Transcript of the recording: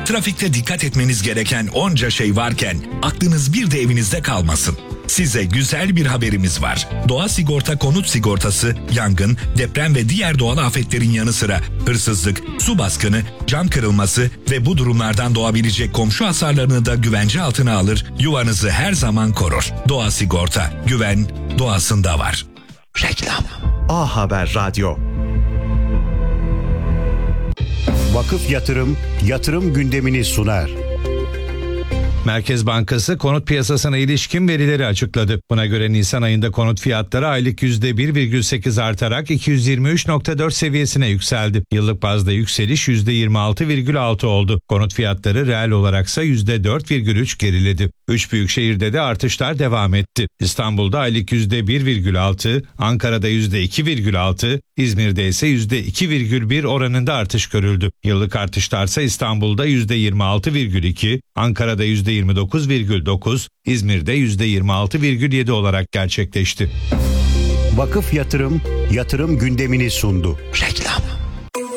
Trafikte dikkat etmeniz gereken onca şey varken aklınız bir de evinizde kalmasın. Size güzel bir haberimiz var. Doğa Sigorta konut sigortası, yangın, deprem ve diğer doğal afetlerin yanı sıra hırsızlık, su baskını, cam kırılması ve bu durumlardan doğabilecek komşu hasarlarını da güvence altına alır, yuvanızı her zaman korur. Doğa Sigorta, güven doğasında var. Reklam. A Haber Radyo. Vakıf Yatırım gündemini sunar. Merkez Bankası konut piyasasına ilişkin verileri açıkladı. Buna göre Nisan ayında konut fiyatları aylık %1,8 artarak 223,4 seviyesine yükseldi. Yıllık bazda yükseliş %26,6 oldu. Konut fiyatları reel olaraksa %4,3 geriledi. 3 büyük şehirde de artışlar devam etti. İstanbul'da aylık %1,6, Ankara'da %2,6, İzmir'de ise %2,1 oranında artış görüldü. Yıllık artışlarsa İstanbul'da %26,2, Ankara'da %29,9, İzmir'de %26,7 olarak gerçekleşti. Vakıf Yatırım gündemini sundu. Reklam.